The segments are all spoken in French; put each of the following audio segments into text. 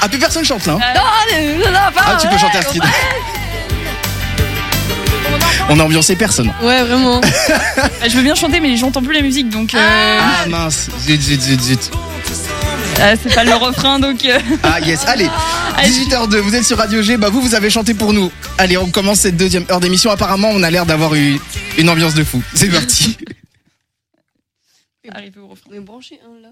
Ah, plus personne chante là. Non, tu peux chanter Astrid. On a ambiancé personne. Ouais, vraiment. Je veux bien chanter, mais j'entends plus la musique, donc. Ah mince, zut. C'est pas le refrain, donc. Ah yes, allez. 18h02, vous êtes sur Radio G, vous avez chanté pour nous. Allez, on commence cette deuxième heure d'émission. Apparemment, on a l'air d'avoir eu une ambiance de fou. C'est parti. Arrivé au refrain. On est branché, là.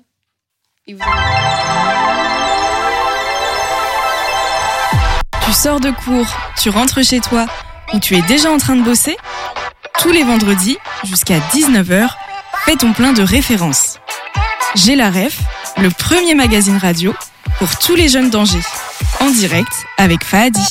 Tu sors de cours, tu rentres chez toi, ou tu es déjà en train de bosser. Tous les vendredis, jusqu'à 19h, fais ton plein de références. J'ai la ref, le premier magazine radio pour tous les jeunes d'Angers. En direct avec Fahadi.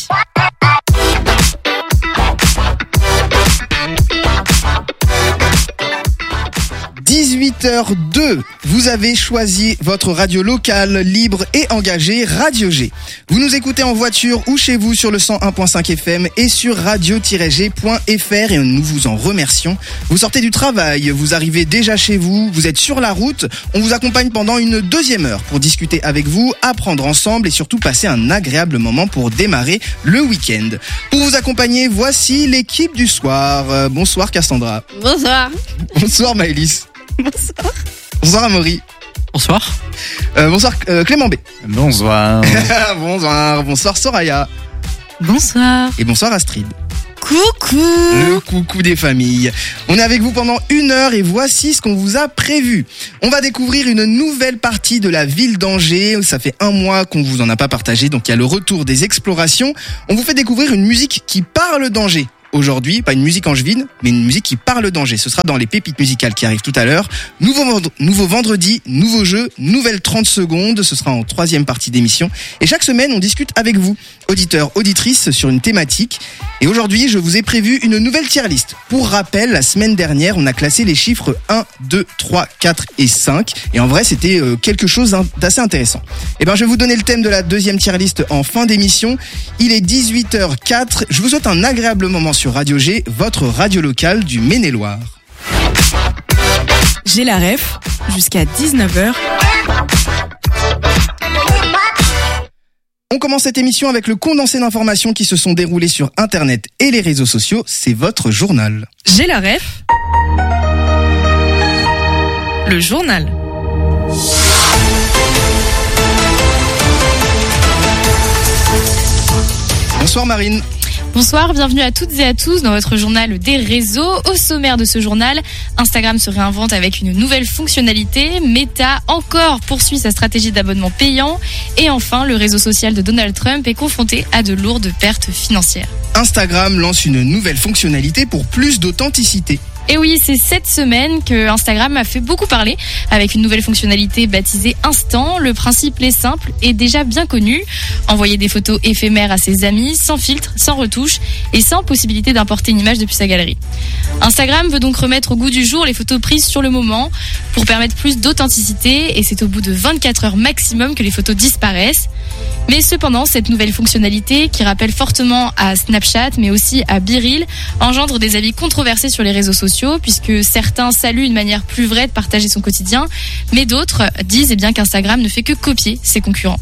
18h02, vous avez choisi votre radio locale, libre et engagée, Radio G. Vous nous écoutez en voiture ou chez vous sur le 101.5 FM et sur radio-g.fr et nous vous en remercions. Vous sortez du travail, vous arrivez déjà chez vous, vous êtes sur la route. On vous accompagne pendant une deuxième heure pour discuter avec vous, apprendre ensemble et surtout passer un agréable moment pour démarrer le week-end. Pour vous accompagner, voici l'équipe du soir. Bonsoir Cassandra. Bonsoir. Bonsoir Maëlys. Bonsoir. Bonsoir Amaury. Bonsoir. Bonsoir Clément B. Bonsoir. Bonsoir Soraya. Bonsoir. Et bonsoir Astrid. Coucou. Le coucou des familles. On est avec vous pendant 1 heure et voici ce qu'on vous a prévu. On va découvrir une nouvelle partie de la ville d'Angers. Ça fait 1 mois qu'on vous en a pas partagé, donc il y a le retour des explorations. On vous fait découvrir une musique qui parle d'Angers. Aujourd'hui, pas une musique angevine, mais une musique qui parle d'Angers. Ce sera dans les pépites musicales qui arrivent tout à l'heure. Nouveau vendredi, nouveau jeu, nouvelle 30 secondes. Ce sera en 3e partie d'émission. Et chaque semaine, on discute avec vous, auditeurs, auditrices, sur une thématique. Et aujourd'hui, je vous ai prévu une nouvelle tier list. Pour rappel, la semaine dernière, on a classé les chiffres 1, 2, 3, 4 et 5. Et en vrai, c'était quelque chose d'assez intéressant. Et je vais vous donner le thème de la 2e tier list en fin d'émission. Il est 18h04. Je vous souhaite un agréable moment sur Radio G, votre radio locale du Maine-et-Loire. J'ai la ref, jusqu'à 19h. On commence cette émission avec le condensé d'informations qui se sont déroulées sur Internet et les réseaux sociaux. C'est votre journal. J'ai la ref. Le journal. Bonsoir Marine. Bonsoir, bienvenue à toutes et à tous dans votre journal des réseaux. Au sommaire de ce journal, Instagram se réinvente avec une nouvelle fonctionnalité. Meta encore poursuit sa stratégie d'abonnement payant. Et enfin, le réseau social de Donald Trump est confronté à de lourdes pertes financières. Instagram lance une nouvelle fonctionnalité pour plus d'authenticité. Et oui, c'est cette semaine que Instagram a fait beaucoup parler avec une nouvelle fonctionnalité baptisée Instant. Le principe est simple et déjà bien connu. Envoyer des photos éphémères à ses amis, sans filtre, sans retouche et sans possibilité d'importer une image depuis sa galerie. Instagram veut donc remettre au goût du jour les photos prises sur le moment pour permettre plus d'authenticité et c'est au bout de 24 heures maximum que les photos disparaissent. Mais cependant, cette nouvelle fonctionnalité, qui rappelle fortement à Snapchat mais aussi à BeReal, engendre des avis controversés sur les réseaux sociaux puisque certains saluent une manière plus vraie de partager son quotidien, mais d'autres disent qu'Instagram ne fait que copier ses concurrents.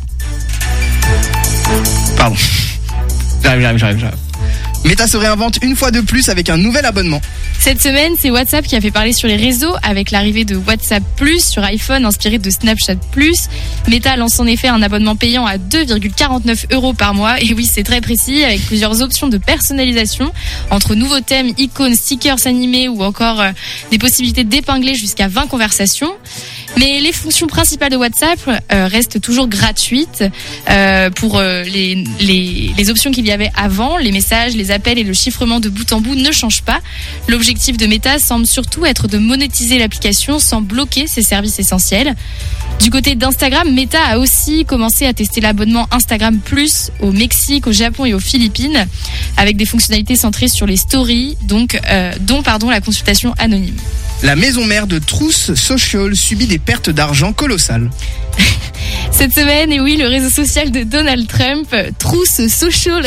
Pardon. J'arrive. Meta se réinvente une fois de plus avec un nouvel abonnement. Cette semaine, c'est WhatsApp qui a fait parler sur les réseaux avec l'arrivée de WhatsApp Plus sur iPhone inspiré de Snapchat Plus. Meta lance en effet un abonnement payant à 2,49 € par mois. Et oui, c'est très précis avec plusieurs options de personnalisation entre nouveaux thèmes, icônes, stickers animés ou encore des possibilités d'épingler jusqu'à 20 conversations. Mais les fonctions principales de WhatsApp restent toujours gratuites pour les options qu'il y avait avant. Les messages, les appels et le chiffrement de bout en bout ne changent pas. L'objectif de Meta semble surtout être de monétiser l'application sans bloquer ses services essentiels. Du côté d'Instagram, Meta a aussi commencé à tester l'abonnement Instagram Plus au Mexique, au Japon et aux Philippines avec des fonctionnalités centrées sur les stories, dont la consultation anonyme. La maison mère de Truth Social subit des pertes d'argent colossales. Cette semaine, et oui, le réseau social de Donald Trump, Truth Social,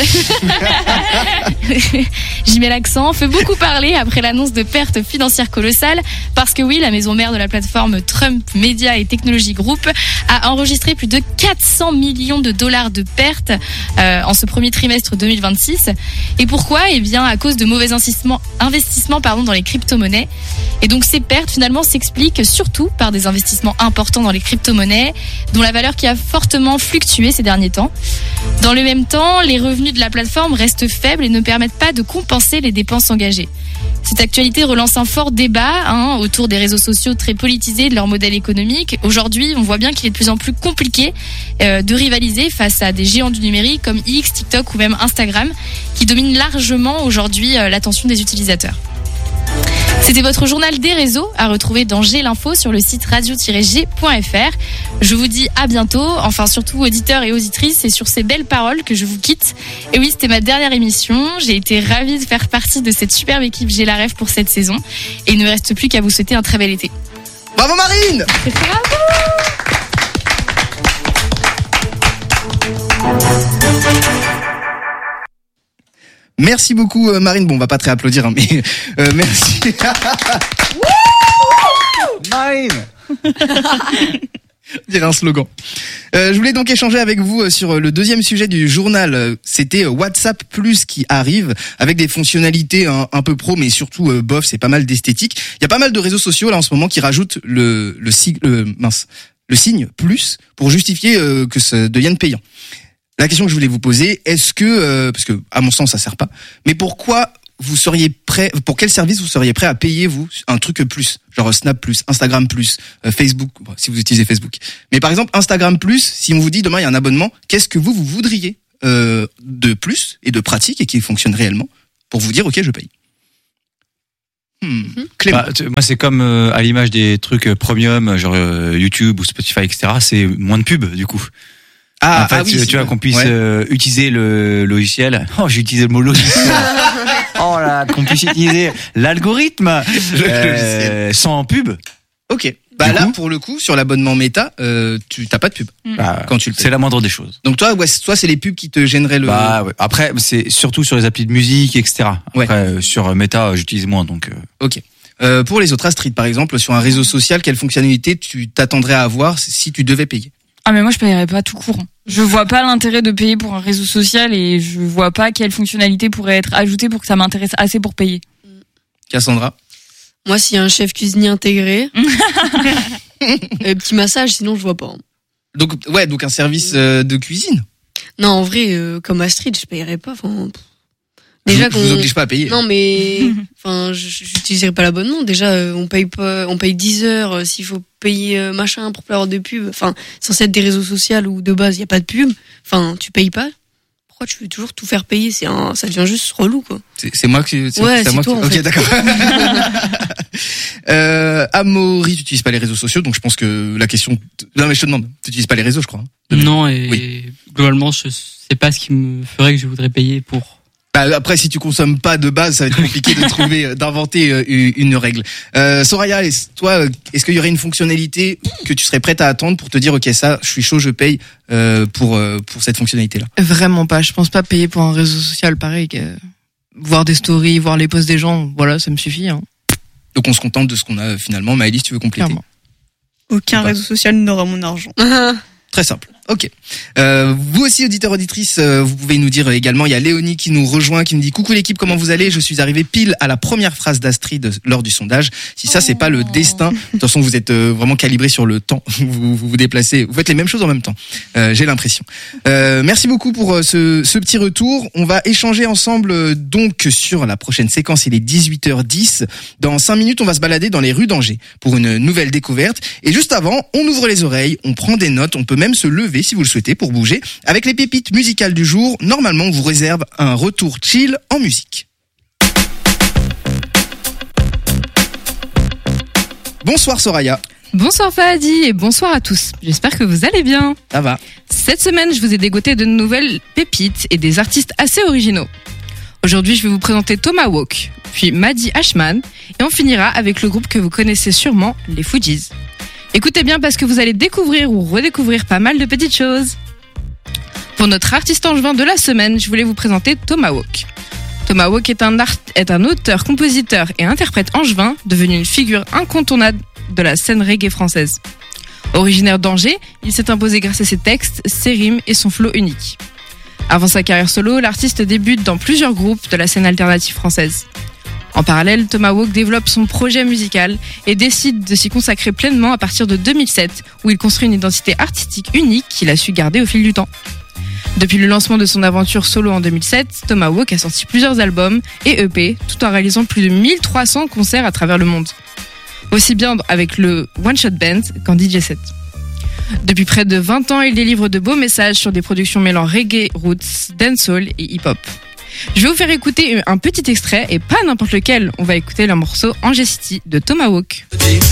j'y mets l'accent, fait beaucoup parler après l'annonce de pertes financières colossales, parce que oui, la maison mère de la plateforme Trump Media et Technology Group a enregistré plus de 400 millions de dollars de pertes en ce premier trimestre 2026. Et pourquoi ? Eh bien, à cause de mauvais investissements dans les crypto-monnaies. Et donc, ces pertes, finalement, s'expliquent surtout par des investissements importants dans les crypto-monnaies, dont la valeur qui a fortement fluctué ces derniers temps. Dans le même temps, les revenus de la plateforme restent faibles et ne permettent pas de compenser les dépenses engagées. Cette actualité relance un fort débat autour des réseaux sociaux très politisés, de leur modèle économique. Aujourd'hui, on voit bien qu'il est de plus en plus compliqué de rivaliser face à des géants du numérique comme X, TikTok ou même Instagram, qui dominent largement aujourd'hui l'attention des utilisateurs. C'était votre journal des réseaux à retrouver dans G l'info sur le site radio-g.fr. Je vous dis à bientôt, enfin surtout auditeurs et auditrices, c'est sur ces belles paroles que je vous quitte. Et oui, c'était ma dernière émission, j'ai été ravie de faire partie de cette superbe équipe J'ai la rêve pour cette saison. Et il ne me reste plus qu'à vous souhaiter un très bel été. Bravo Marine! Bravo! Merci beaucoup Marine. Bon, on va pas très applaudir, mais merci. Marine. On dirait un slogan. Je voulais donc échanger avec vous sur le deuxième sujet du journal. C'était WhatsApp Plus qui arrive avec des fonctionnalités un peu pro, mais surtout bof, c'est pas mal d'esthétique. Il y a pas mal de réseaux sociaux là en ce moment qui rajoutent le signe plus pour justifier que ça devienne payant. La question que je voulais vous poser, est-ce que, parce que à mon sens ça sert pas, mais pourquoi vous seriez prêt, pour quel service vous seriez prêt à payer vous un truc plus, genre Snap plus, Instagram plus, Facebook, si vous utilisez Facebook. Mais par exemple Instagram plus, si on vous dit demain il y a un abonnement, qu'est-ce que vous voudriez de plus et de pratique et qui fonctionne réellement pour vous dire ok je paye. Clément. Moi c'est comme à l'image des trucs premium, genre YouTube ou Spotify etc. C'est moins de pub du coup. En fait, oui, tu vois qu'on puisse utiliser le logiciel. Oh, j'ai utilisé le mot logiciel. Oh là, qu'on puisse utiliser l'algorithme sans pub. Ok. Bah là, pour le coup, sur l'abonnement Meta, tu t'as pas de pub quand tu le payes. C'est la moindre des choses. Donc toi, c'est les pubs qui te gêneraient le. Bah ouais. Après, c'est surtout sur les applis de musique, etc. Après, sur Meta, j'utilise moins, donc. Ok. Pour les autres, Astrid, par exemple, sur un réseau social, quelle fonctionnalité tu t'attendrais à avoir si tu devais payer ? Ah mais moi je paierais pas tout court. Je vois pas l'intérêt de payer pour un réseau social et je vois pas quelle fonctionnalité pourrait être ajoutée pour que ça m'intéresse assez pour payer. Cassandra ? Moi, s'il y a un chef cuisinier intégré, petit massage, sinon je vois pas. Donc un service de cuisine. Non, en vrai, comme Astrid, je paierais pas. Enfin, déjà je vous oblige pas à payer. Non, mais enfin, j'utiliserai pas l'abonnement. Déjà, on paye 10 heures s'il faut payer machin pour avoir de pub. Enfin, censé être des réseaux sociaux où de base il y a pas de pub. Enfin, tu payes pas. Pourquoi tu veux toujours tout faire payer ? Ça devient juste relou quoi. C'est moi qui. Ouais, c'est toi. Ok, d'accord. Amaury, tu utilises pas les réseaux sociaux, donc je pense que la question. Non mais je te demande, tu utilises pas les réseaux, je crois. Non globalement, je sais pas ce qui me ferait que je voudrais payer pour. Bah, après, si tu consommes pas de base, ça va être compliqué d'inventer une règle. Soraya, toi, est-ce qu'il y aurait une fonctionnalité que tu serais prête à attendre pour te dire, ok, ça, je suis chaud, je paye pour cette fonctionnalité-là? Vraiment pas. Je pense pas payer pour un réseau social pareil. Voir des stories, voir les posts des gens, voilà, ça me suffit. Hein. Donc on se contente de ce qu'on a finalement. Maëlys, tu veux compléter? Clairement. Aucun réseau social n'aura mon argent. Très simple. Ok. Vous aussi, auditeurs, auditrices, vous pouvez nous dire également. Il y a Léonie qui nous rejoint, qui nous dit coucou l'équipe, comment vous allez? Je suis arrivé pile à la première phrase d'Astrid lors du sondage. Si ça, c'est pas le destin. De toute façon, vous êtes vraiment calibré sur le temps. Vous déplacez. Vous faites les mêmes choses en même temps. J'ai l'impression. Merci beaucoup pour ce petit retour. On va échanger ensemble donc sur la prochaine séquence. Il est 18h10. Dans 5 minutes, on va se balader dans les rues d'Angers pour une nouvelle découverte. Et juste avant, on ouvre les oreilles, on prend des notes, on peut même se lever si vous le souhaitez pour bouger. Avec les pépites musicales du jour, normalement on vous réserve un retour chill en musique. Bonsoir Soraya. Bonsoir Fahadi et bonsoir à tous. J'espère que vous allez bien. Ça va. Cette semaine, je vous ai dégoté de nouvelles pépites et des artistes assez originaux. Aujourd'hui, je vais vous présenter Tomahawk, puis Maddie Ashman, et on finira avec le groupe que vous connaissez sûrement, les Fugees. Écoutez bien parce que vous allez découvrir ou redécouvrir pas mal de petites choses. Pour notre artiste angevin de la semaine, je voulais vous présenter Tomahawk. Tomahawk est un auteur, compositeur et interprète angevin devenu une figure incontournable de la scène reggae française. Originaire d'Angers, il s'est imposé grâce à ses textes, ses rimes et son flow unique. Avant sa carrière solo, l'artiste débute dans plusieurs groupes de la scène alternative française. En parallèle, Tomahawk développe son projet musical et décide de s'y consacrer pleinement à partir de 2007, où il construit une identité artistique unique qu'il a su garder au fil du temps. Depuis le lancement de son aventure solo en 2007, Tomahawk a sorti plusieurs albums et EP, tout en réalisant plus de 1300 concerts à travers le monde. Aussi bien avec le One Shot Band qu'en DJ set. Depuis près de 20 ans, il délivre de beaux messages sur des productions mêlant reggae, roots, dancehall et hip-hop. Je vais vous faire écouter un petit extrait et pas n'importe lequel. On va écouter le morceau Angers City de Tomahawk.